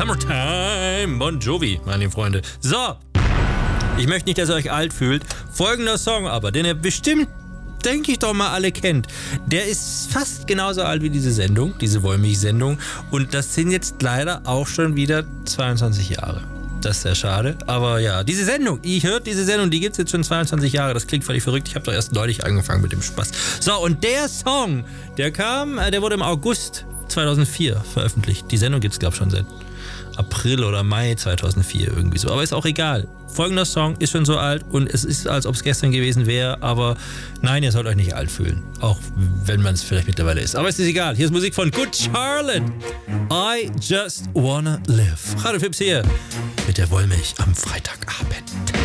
Summertime, Bon Jovi, meine Freunde. So, ich möchte nicht, dass ihr euch alt fühlt. Folgender Song aber, den ihr bestimmt, denke ich doch mal, alle kennt. Der ist fast genauso alt wie diese Sendung, diese Wollmilch-Sendung. Und das sind jetzt leider auch schon wieder 22 Jahre. Das ist sehr schade. Aber ja, diese Sendung, ich höre diese Sendung, die gibt es jetzt schon 22 Jahre. Das klingt völlig verrückt. Ich habe doch erst neulich angefangen mit dem Spaß. So, und der Song, der wurde im August 2004 veröffentlicht. Die Sendung gibt es, glaube ich, schon seit April oder Mai 2004 irgendwie so. Aber ist auch egal. Folgender Song ist schon so alt und es ist, als ob es gestern gewesen wäre. Aber nein, ihr sollt euch nicht alt fühlen. Auch wenn man es vielleicht mittlerweile ist. Aber es ist egal. Hier ist Musik von Good Charlotte. I Just Wanna Live. Radio Fips hier mit der Wollmilch am Freitagabend.